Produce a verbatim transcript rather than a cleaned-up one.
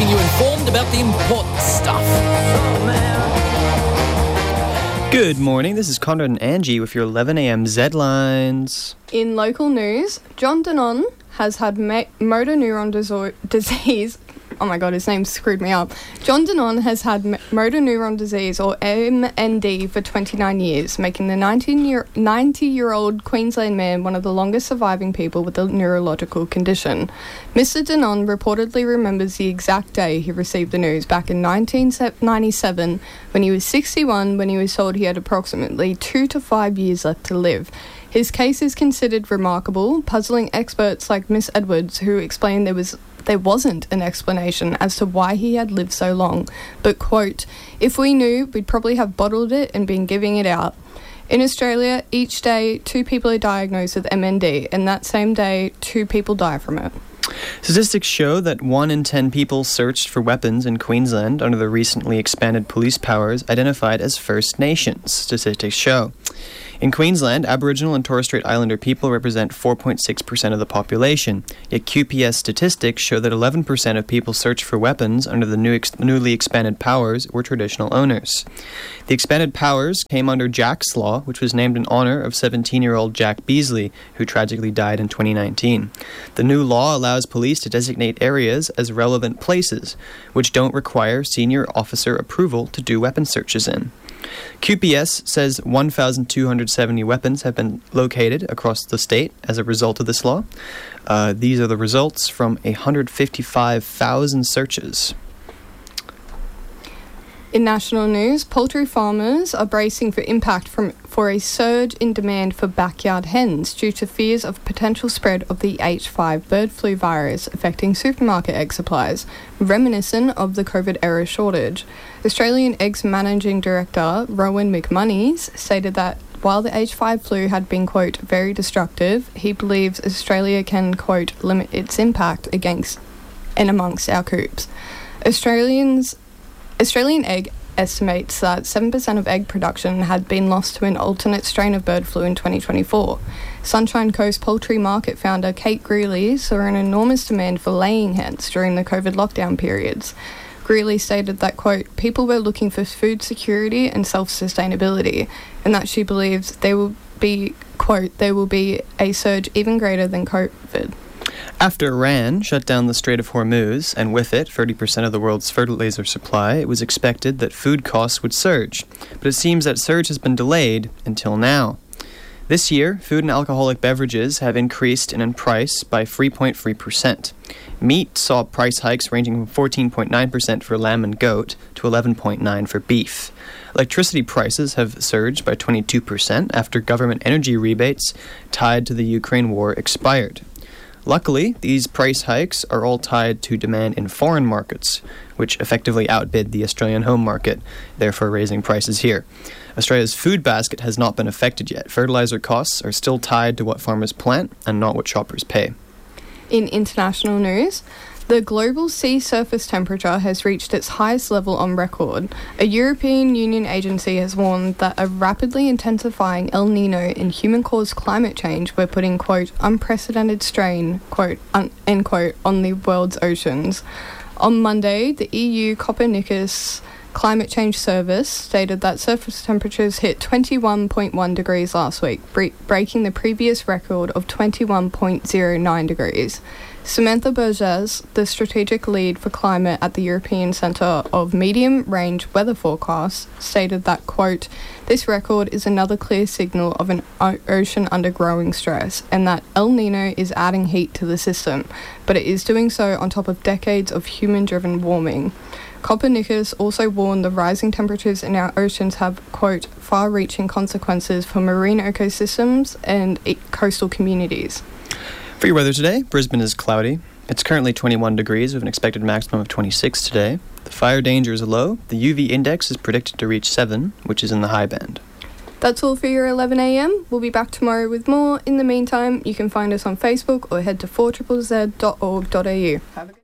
keeping you informed about the important stuff. Good morning, this is Conrad and Angie with your eleven a.m. Z-Lines. In local news, John Denon has had ma- motor neuron diso- disease. Oh my god, his name screwed me up. John Denon has had m- motor neuron disease, or M N D, for twenty-nine years, making the ninety-year-old Queensland man one of the longest surviving people with the neurological condition. Mister Denon reportedly remembers the exact day he received the news back in nineteen ninety-seven, when he was sixty-one, when he was told he had approximately two to five years left to live. His case is considered remarkable, puzzling experts like Miss Edwards, who explained there was there wasn't an explanation as to why he had lived so long. But, quote, if we knew, we'd probably have bottled it and been giving it out. In Australia, each day, two people are diagnosed with M N D, and that same day, two people die from it. Statistics show that one in ten people searched for weapons in Queensland under the recently expanded police powers identified as First Nations, statistics show. In Queensland, Aboriginal and Torres Strait Islander people represent four point six percent of the population, yet Q P S statistics show that eleven percent of people searched for weapons under the new ex- newly expanded powers were traditional owners. The expanded powers came under Jack's Law, which was named in honour of seventeen-year-old Jack Beasley, who tragically died in twenty nineteen. The new law allows police to designate areas as relevant places, which don't require senior officer approval to do weapon searches in. Q P S says one thousand two hundred seventy weapons have been located across the state as a result of this law. Uh, these are the results from one hundred fifty-five thousand searches. In national news, poultry farmers are bracing for impact from for a surge in demand for backyard hens due to fears of potential spread of the H five bird flu virus affecting supermarket egg supplies, reminiscent of the COVID-era shortage. Australian Eggs Managing Director Rowan McMonnies stated that while the H five flu had been, quote, very destructive, he believes Australia can, quote, limit its impact against and amongst our coops. Australians Australian Egg estimates that seven percent of egg production had been lost to an alternate strain of bird flu in twenty twenty-four. Sunshine Coast poultry market founder Kate Greeley saw an enormous demand for laying hens during the COVID lockdown periods. Greeley stated that, quote, people were looking for food security and self-sustainability, and that she believes there will be, quote, there will be a surge even greater than COVID. After Iran shut down the Strait of Hormuz, and with it thirty percent of the world's fertilizer supply, it was expected that food costs would surge. But it seems that surge has been delayed until now. This year, food and alcoholic beverages have increased in price by three point three percent. Meat saw price hikes ranging from fourteen point nine percent for lamb and goat to eleven point nine percent for beef. Electricity prices have surged by twenty-two percent after government energy rebates tied to the Ukraine war expired. Luckily, these price hikes are all tied to demand in foreign markets, which effectively outbid the Australian home market, therefore raising prices here. Australia's food basket has not been affected yet. Fertilizer costs are still tied to what farmers plant and not what shoppers pay. In international news, the global sea surface temperature has reached its highest level on record. A European Union agency has warned that a rapidly intensifying El Niño and human-caused climate change were putting, quote, unprecedented strain, quote, un- end quote, on the world's oceans. On Monday, the E U Copernicus Climate Change Service stated that surface temperatures hit twenty-one point one degrees last week, bre- breaking the previous record of twenty-one point zero nine degrees. Samantha Burgess, the strategic lead for climate at the European Centre of Medium-Range Weather Forecasts, stated that, quote, this record is another clear signal of an o- ocean under growing stress, and that El Niño is adding heat to the system, but it is doing so on top of decades of human-driven warming. Copernicus also warned the rising temperatures in our oceans have, quote, far-reaching consequences for marine ecosystems and e- coastal communities. For your weather today, Brisbane is cloudy. It's currently twenty-one degrees with an expected maximum of twenty-six today. The fire danger is low. The U V index is predicted to reach seven, which is in the high band. That's all for your eleven a.m. We'll be back tomorrow with more. In the meantime, you can find us on Facebook or head to four z z z dot org dot a u. Have a good